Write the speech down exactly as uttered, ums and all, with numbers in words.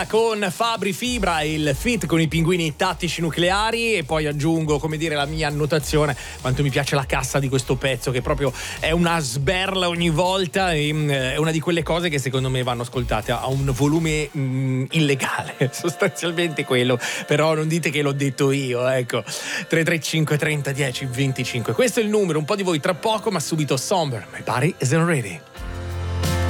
Con Fabri Fibra, il feat con i Pinguini Tattici Nucleari, e poi aggiungo, come dire, la mia annotazione, quanto mi piace la cassa di questo pezzo, che proprio è una sberla ogni volta, e, è una di quelle cose che secondo me vanno ascoltate a un volume mh, illegale, sostanzialmente quello, però non dite che l'ho detto io, ecco. tre tre cinque trenta dieci venticinque, questo è il numero, un po' di voi tra poco, ma subito Somber, My Body Isn't Ready.